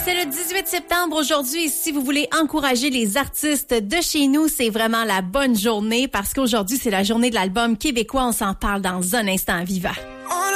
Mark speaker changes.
Speaker 1: C'est le 18 septembre aujourd'hui. Si vous voulez encourager les artistes de chez nous, c'est vraiment la bonne journée parce qu'aujourd'hui, c'est la journée de l'album québécois. On s'en parle dans un instant vivant.